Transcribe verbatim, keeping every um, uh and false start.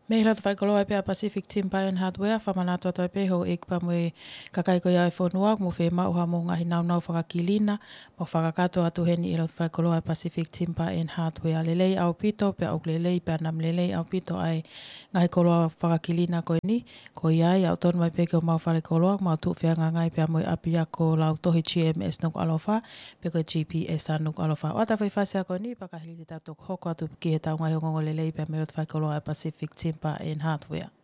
Me hila tu whaikoloa e pia Pacific Timber and Hardware, whamanatua toi pe ho ik pa mui kakai ko ia e whonua, mu whi mauha mo ngahi nau nau whakakilina, mo whakakato atu heni ilo tu whaikoloa e Pacific Timber and Hardware. Lelei au pito, pe au lelei, pe anam lelei au pito ai ngahi koloa whakakilina ko ni, ko iai au tonu mai pe ke o mau whaikoloa, mau tu whianga ngai pe mui apia ko lau tohi G M S nuk alofa, pe ko G P S a nuk alofa. Wata whi whasia ko ni, pakahili te tatu hoko atu ki he tau ngai hongo lelei pe mui o tu whaikoloa e Pacific Timber and Hardware.